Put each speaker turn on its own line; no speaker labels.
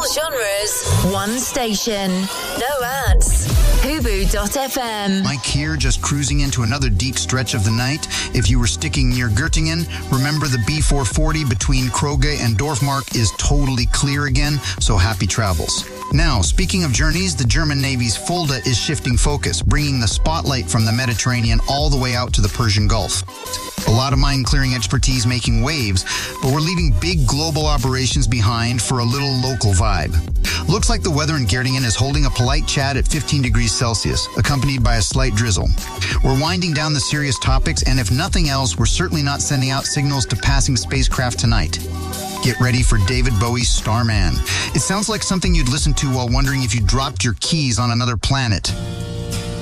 genres, one station. No ads. Hubu.fm.
Mike here, just cruising into another deep stretch of the night. If you were sticking near Göttingen, remember the B440 between Kroge and Dorfmark is totally clear again, so happy travels. Now, speaking of journeys, the German Navy's Fulda is shifting focus, bringing the spotlight from the Mediterranean all the way out to the Persian Gulf. A lot of mine-clearing expertise making waves, but we're leaving big global operations behind for a little local vibe. Looks like the weather in Göttingen is holding a polite chat at 15 degrees Celsius, accompanied by a slight drizzle. We're winding down the serious topics, and if nothing else, we're certainly not sending out signals to passing spacecraft tonight. Get ready for David Bowie's Starman. It sounds like something you'd listen to while wondering if you dropped your keys on another planet.